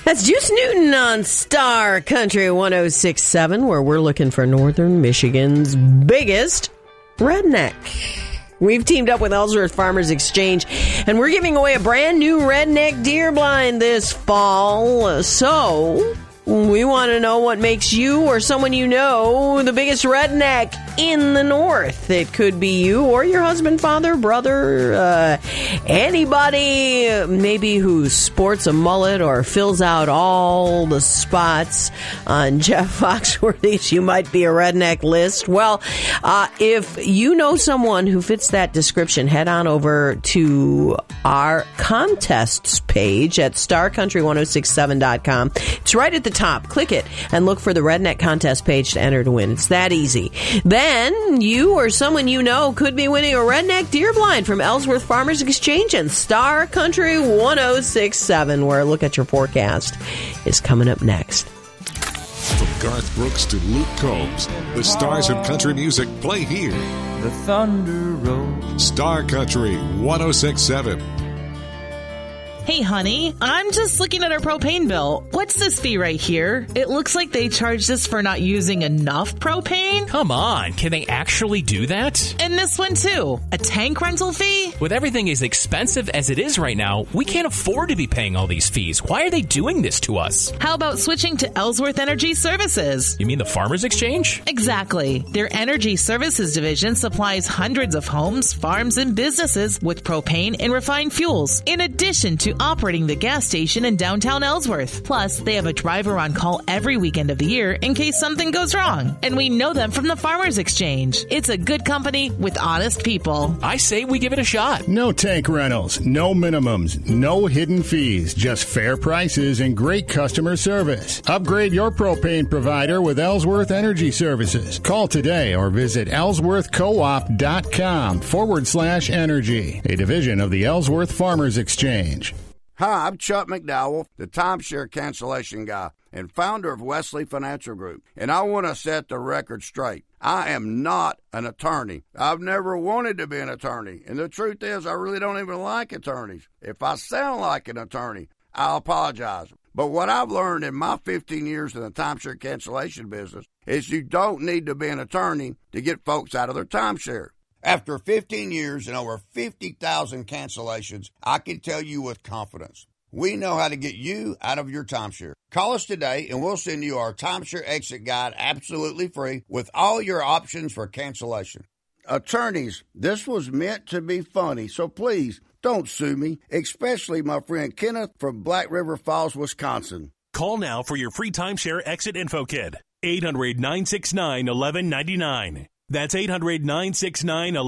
That's Juice Newton on Star Country 106.7, where we're looking for Northern Michigan's biggest redneck. We've teamed up with Ellsworth Farmers Exchange, and we're giving away a brand new redneck deer blind this fall. So we want to know what makes you or someone you know the biggest redneck in the North. It could be you or your husband, father, brother, anybody maybe who sports a mullet or fills out all the spots on Jeff Foxworthy's You Might Be a Redneck list. Well, if you know someone who fits that description, head on over to our contests page at starcountry1067.com. It's right at the top. Click it and look for the Redneck Contest page to enter to win. It's that easy. Then you or someone you know could be winning a redneck deer blind from Ellsworth Farmers Exchange and Star Country 106.7, where a look at your forecast is coming up next. From Garth Brooks to Luke Combs, the stars of country music play here. The thunder rolls. Star Country 106.7. Hey, honey, I'm just looking at our propane bill. What's this fee right here? It looks like they charged us for not using enough propane. Come on, can they actually do that? And this one, too. A tank rental fee? With everything as expensive as it is right now, we can't afford to be paying all these fees. Why are they doing this to us? How about switching to Ellsworth Energy Services? You mean the Farmers Exchange? Exactly. Their Energy Services division supplies hundreds of homes, farms, and businesses with propane and refined fuels, in addition to operating the gas station in downtown Ellsworth. Plus, they have a driver on call every weekend of the year in case something goes wrong. And we know them from the Farmers Exchange. It's a good company with honest people. I say we give it a shot. No tank rentals, no minimums, no hidden fees, just fair prices and great customer service. Upgrade your propane provider with Ellsworth Energy Services. Call today or visit ellsworthcoop.com/energy, a division of the Ellsworth Farmers Exchange. Hi, I'm Chuck McDowell, the timeshare cancellation guy and founder of Wesley Financial Group, and I want to set the record straight. I am not an attorney. I've never wanted to be an attorney, and the truth is I really don't even like attorneys. If I sound like an attorney, I'll apologize. But what I've learned in my 15 years in the timeshare cancellation business is you don't need to be an attorney to get folks out of their timeshare. After 15 years and over 50,000 cancellations, I can tell you with confidence, we know how to get you out of your timeshare. Call us today and we'll send you our timeshare exit guide absolutely free with all your options for cancellation. Attorneys, this was meant to be funny, so please don't sue me, especially my friend Kenneth from Black River Falls, Wisconsin. Call now for your free timeshare exit info kit. 800-969-1199. That's 800-969-1199.